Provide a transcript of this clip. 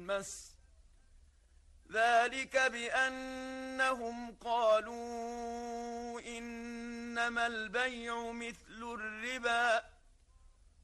المس ذلك بأنهم قالوا إنما البيع مثل الربا